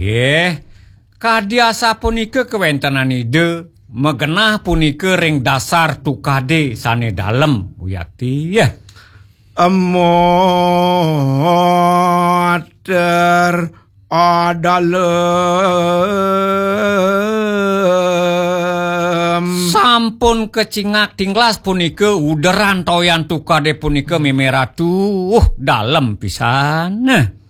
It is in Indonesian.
Nggih. Kadiasa punika kewentanan ide megenah punika ring dasar tukade sane dalem Buyati ya. Motor adalem. Sampun kecingak tinglas punika uderan toyan tukade punika mimeratuh dalem pisan.